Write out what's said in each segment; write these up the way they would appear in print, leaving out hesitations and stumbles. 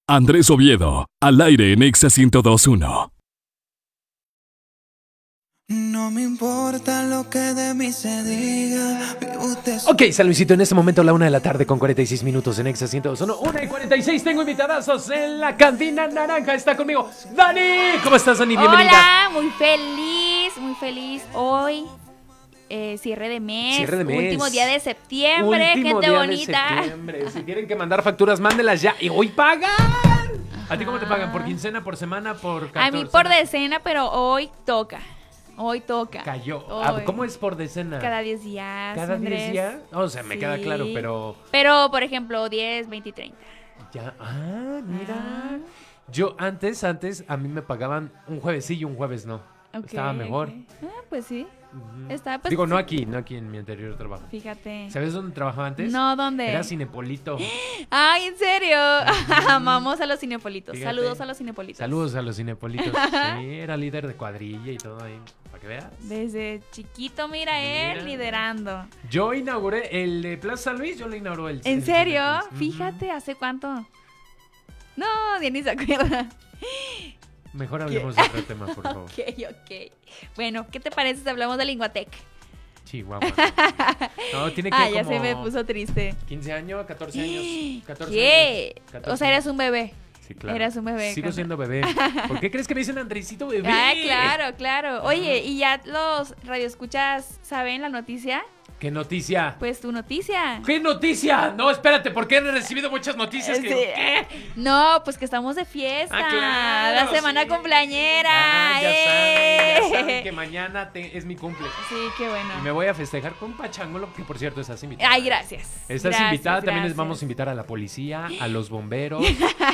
Andrés Oviedo, al aire en Exa 102.1. No me importa lo que de mí se diga. Ok, San Luisito, en este momento la 1 de la tarde con 46 minutos en Exa 102.1. 1:46, tengo invitadazos en la cantina naranja. Está conmigo Dani. ¿Cómo estás, Dani? Bienvenida. Hola, muy feliz. Hoy, cierre de mes. Último día de septiembre, Último gente día bonita. de septiembre. Si tienen que mandar facturas, mándelas ya. Y hoy pagan. ¿A ti cómo te pagan? ¿Por quincena, por semana, por 14? A mí por decena, pero hoy toca. Cayó. Hoy. ¿Cómo es por decena? Cada 10 días, ¿Cada Andrés. 10 días? O sea, me queda claro, pero... Pero, por ejemplo, 10, 20 y 30. Ya, mira. Yo antes, a mí me pagaban un jueves sí y un jueves no. Okay, Estaba mejor. Okay. Pues sí. Uh-huh. Está, pues, Digo, no aquí en mi anterior trabajo. Fíjate. ¿Sabes dónde trabajaba antes? No, ¿dónde? Era Cinepolito. Ay, ¿en serio? Amamos a los cinepolitos. Fíjate. Saludos a los cinepolitos. Saludos a los Cinepolitos. Sí, era líder de cuadrilla y todo ahí, para que veas. Desde chiquito, mira él liderando. Yo inauguré el de Plaza San Luis, yo lo inauguré ¿En serio? Cinepolis. Fíjate, ¿hace cuánto? No, ya ni se acuerda. Mejor hablemos de otro tema, por favor. Ok. Bueno, ¿qué te parece si hablamos de Linguatec? Chihuahua. No, tiene que Ya como se me puso triste. 15 años, 14 años. 14 ¿Qué? años, 14 O sea, eras un bebé. Sí, claro. Eras un bebé. Sigo siendo bebé. ¿Por qué crees que me dicen Andresito bebé? Claro. Oye, ¿y ya los radioescuchas saben la noticia? ¿Qué noticia? Pues tu noticia. ¿Qué noticia? No, espérate, porque he recibido muchas noticias que... Sí. ¿Qué? No, pues que estamos de fiesta. Claro, La semana sí. cumpleañera. Ya saben que mañana es mi cumple. Sí, qué bueno. Y me voy a festejar con Pachangolo, que por cierto estás invitada. Ay, gracias. Estás invitada, también les gracias. vamos a invitar a la policía, a los bomberos,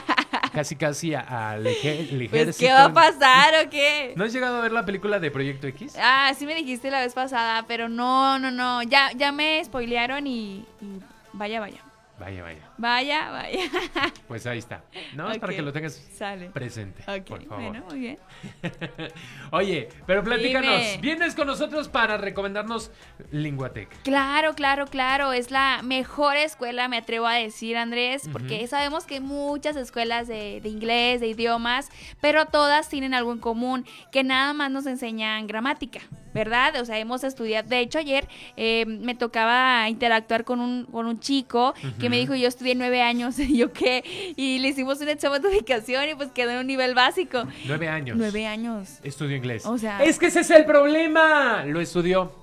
casi al ejército. Pues, ¿qué va a pasar o qué? ¿No has llegado a ver la película de Proyecto X? Sí me dijiste la vez pasada, pero no. Ya me spoilearon y vaya. Vaya. Pues ahí está. No, es para Ok. que lo tengas Sale. presente, Ok, por favor. bueno, muy bien. Oye, pero platícanos. Dime. Vienes con nosotros para recomendarnos Linguatec. Claro. Es la mejor escuela, me atrevo a decir, Andrés, porque sabemos que hay muchas escuelas de inglés, de idiomas, pero todas tienen algo en común, que nada más nos enseñan gramática, ¿verdad? O sea, hemos estudiado, de hecho ayer me tocaba interactuar con un chico que me dijo, yo estudié 9 años, y yo qué, y le hicimos un examen de ubicación y pues quedó en un nivel básico. 9 años. 9 años. Estudió inglés. O sea, Es que ese es el problema. Lo estudió.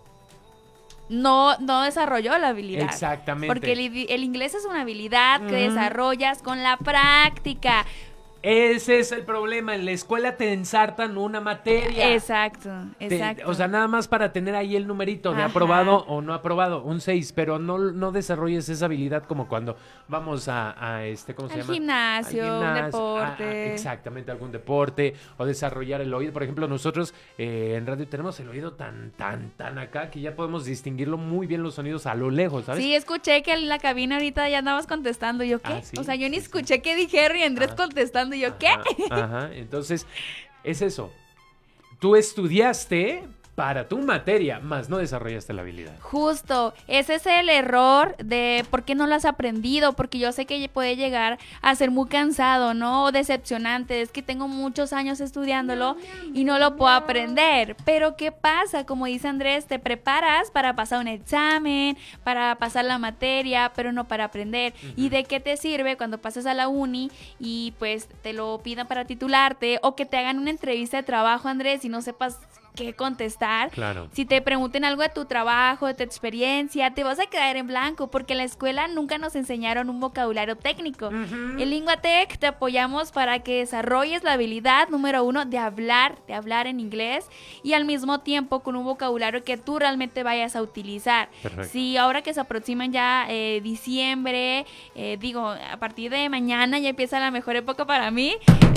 no desarrolló la habilidad. Exactamente. Porque el inglés es una habilidad que desarrollas con la práctica. Ese es el problema. En la escuela te ensartan una materia. Exacto. O sea, nada más para tener ahí el numerito de Ajá. aprobado o no aprobado, un 6, pero no desarrolles esa habilidad como cuando vamos a ¿cómo se Al llama? gimnasio, un deporte. Exactamente, algún deporte o desarrollar el oído. Por ejemplo, nosotros en radio tenemos el oído tan acá que ya podemos distinguirlo muy bien los sonidos a lo lejos, ¿sabes? Sí, escuché que en la cabina ahorita ya andabas contestando. ¿Yo qué? ¿Sí? O sea, yo ni Sí. escuché que dije Henry Andrés contestando. ¿Y yo qué? Ajá. Entonces, es eso. Tú estudiaste para tu materia, más no desarrollaste la habilidad. Justo, ese es el error de por qué no lo has aprendido, porque yo sé que puede llegar a ser muy cansado, ¿no? O decepcionante, es que tengo muchos años estudiándolo y no lo puedo aprender. Pero ¿qué pasa? Como dice Andrés, te preparas para pasar un examen, para pasar la materia, pero no para aprender. ¿Y de qué te sirve cuando pasas a la uni y pues te lo pidan para titularte o que te hagan una entrevista de trabajo, Andrés, y no sepas qué contestar? Claro. Si te pregunten algo de tu trabajo, de tu experiencia, te vas a quedar en blanco porque en la escuela nunca nos enseñaron un vocabulario técnico. En Linguatec te apoyamos para que desarrolles la habilidad número 1 de hablar en inglés y al mismo tiempo con un vocabulario que tú realmente vayas a utilizar. Perfecto. Sí, ahora que se aproximan ya diciembre, a partir de mañana ya empieza la mejor época para mí.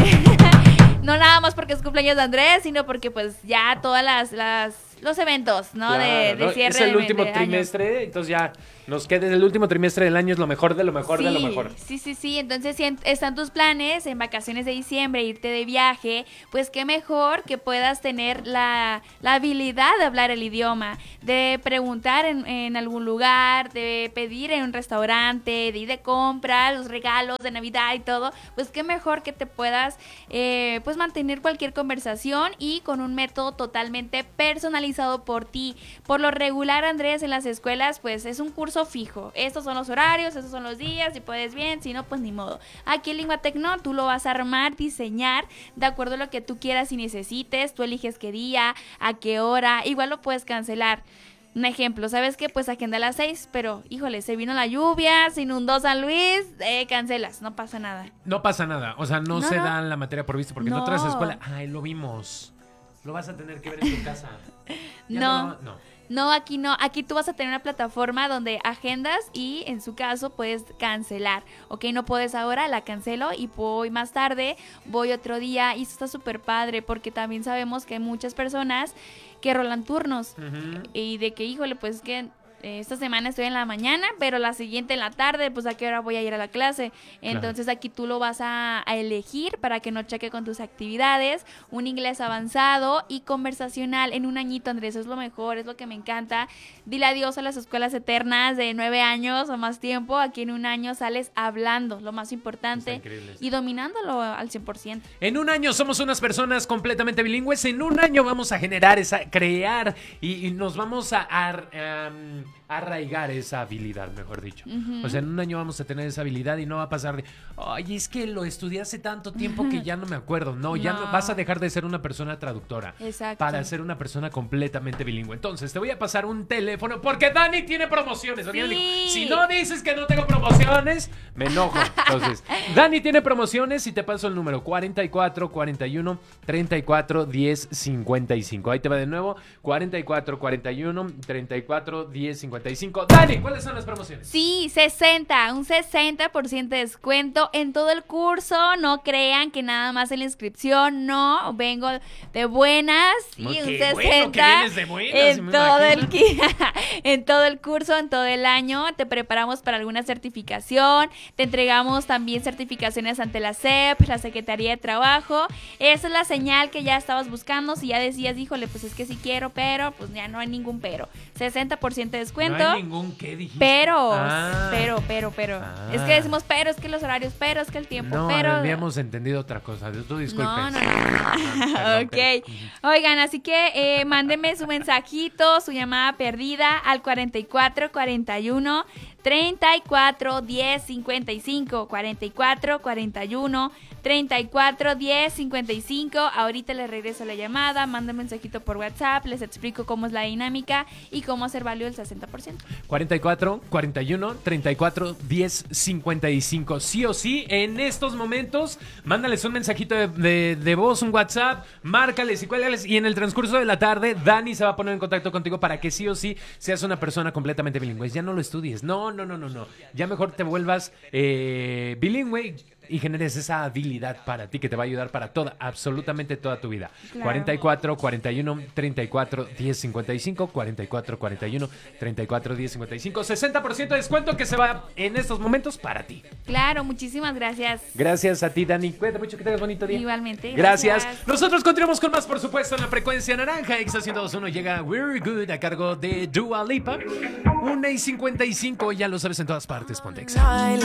No nada más porque es cumpleaños de Andrés, sino porque pues ya todas los eventos, ¿no? Claro, de ¿no? cierre es el de último año. trimestre, entonces ya Nos queda el último trimestre del año, es lo mejor de lo mejor Sí, de lo mejor. sí. Entonces, si están tus planes en vacaciones de diciembre, irte de viaje, pues qué mejor que puedas tener la habilidad de hablar el idioma, de preguntar en algún lugar, de pedir en un restaurante, de ir de compra, los regalos de Navidad y todo. Pues qué mejor que te puedas pues mantener cualquier conversación y con un método totalmente personalizado por ti. Por lo regular, Andrés, en las escuelas, pues es un curso fijo. Estos son los horarios, estos son los días, si puedes bien, si no, pues ni modo. Aquí en Linguatec no, tú lo vas a armar, diseñar, de acuerdo a lo que tú quieras y necesites. Tú eliges qué día, a qué hora, igual lo puedes cancelar. Un ejemplo, ¿sabes qué? Pues agenda a las 6, pero híjole, se vino la lluvia, se inundó San Luis, cancelas, no pasa nada. No pasa nada, o sea, no se no. da la materia por visto, porque en No. otras escuelas, lo vimos, lo vas a tener que ver en tu casa. Ya No. no. No, aquí tú vas a tener una plataforma donde agendas y en su caso puedes cancelar. Ok, no puedes ahora, la cancelo y voy más tarde, voy otro día y eso está súper padre porque también sabemos que hay muchas personas que rolan turnos y de que, híjole, pues que esta semana estoy en la mañana, pero la siguiente en la tarde, pues a qué hora voy a ir a la clase. Entonces aquí tú lo vas a elegir para que no cheque con tus actividades, un inglés avanzado y conversacional en un añito, Andrés, eso es lo mejor, es lo que me encanta. Dile adiós a las escuelas eternas de 9 años o más tiempo, aquí en un año sales hablando, lo más importante, y dominándolo al 100%. En un año somos unas personas completamente bilingües, en un año vamos a generar crear y nos vamos a arraigar esa habilidad, mejor dicho. O sea, en un año vamos a tener esa habilidad y no va a pasar de, ay, es que lo estudié hace tanto tiempo que ya no me acuerdo. No, ya no, vas a dejar de ser una persona traductora. Exacto. Para ser una persona completamente bilingüe. Entonces, te voy a pasar un teléfono porque Dani tiene promociones. Sí. Digo, si no dices que no tengo promociones, me enojo. Entonces, Dani tiene promociones y te paso el número 44 41 34 10 55. Ahí te va de nuevo, 44 41 34 10 55. Dani, ¿cuáles son las promociones? Sí, un 60% de descuento en todo el curso. No crean que nada más en la inscripción, no, vengo de buenas y un 60 bueno que vienes de buenas, en me todo imagino. en todo el curso, en todo el año. Te preparamos para alguna certificación, te entregamos también certificaciones ante la SEP, la Secretaría de Trabajo. Esa es la señal que ya estabas buscando. Si ya decías, híjole, pues es que sí quiero, pero pues ya no hay ningún pero. 60% de descuento. No hay ningún qué dijiste. Pero. Ah. Es que decimos pero, es que los horarios, pero, es que el tiempo, No, pero. habíamos entendido otra cosa. Tú disculpes. No. Perdón, Ok. Oigan, así que mándenme su mensajito, su llamada perdida al 44 41 34 10 55. 44 41 34 10 55. Ahorita les regreso la llamada, manden mensajito por WhatsApp, les explico cómo es la dinámica y cómo hacer válido el 60%. 44 41 34 10 55. Sí o sí, en estos momentos, mándales un mensajito de voz, un WhatsApp, márcales y cuélgales. Y en el transcurso de la tarde, Dani se va a poner en contacto contigo para que sí o sí seas una persona completamente bilingüe. Ya no lo estudies. No. Ya mejor te vuelvas bilingüe y generes esa habilidad para ti que te va a ayudar para absolutamente toda tu vida. Claro. 44 41 34 10 55. 44 41 34 10 55. 60% de descuento que se va en estos momentos para ti. Claro, muchísimas gracias. Gracias a ti, Dani. Cuídate mucho, que tengas bonito día. Igualmente. Gracias. Nosotros continuamos con más, por supuesto, en la frecuencia naranja. Exa 102.1 llega We're Good a cargo de Dua Lipa. 1:55, ya lo sabes, en todas partes. Ponte Exa.